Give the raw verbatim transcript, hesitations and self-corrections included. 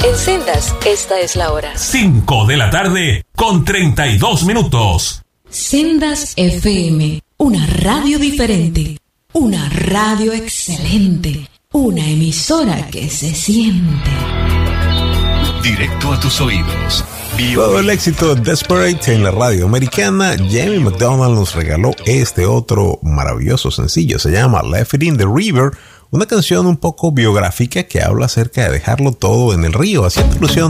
En Sendas, esta es la hora. cinco de la tarde con treinta y dos minutos. Sendas F M, una radio diferente, una radio excelente, una emisora que se siente. Directo a tus oídos. Todo el éxito de Desperate en la radio americana, Jamie McDonald nos regaló este otro maravilloso sencillo. Se llama Left It in the River, una canción un poco biográfica que habla acerca de dejarlo todo en el río, haciendo alusión